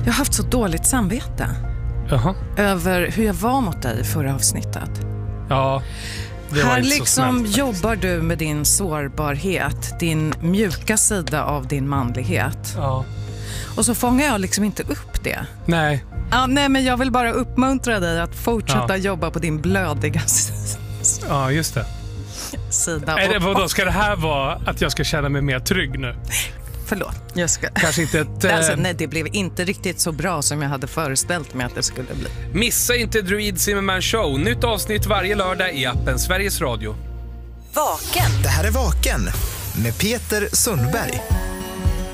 Jag har haft så dåligt samvete. Jaha. Över hur jag var mot dig i förra avsnittet. Ja, det var här inte liksom så snällt, jobbar du med din sårbarhet, din mjuka sida av din manlighet. Ja. Och så fångar jag liksom inte upp det. Nej. Ja, nej, men jag vill bara uppmuntra dig att fortsätta jobba på din blödiga Ja, just det. sida. Är det vadå, ska det här vara att jag ska känna mig mer trygg nu? Förlåt, jag ska... Kanske inte ett... Alltså, nej, det blev inte riktigt så bra som jag hade föreställt mig att det skulle bli. Missa inte Druid Zimmerman Show. Nytt avsnitt varje lördag i appen Sveriges Radio. Vaken. Det här är Vaken med Peter Sundberg.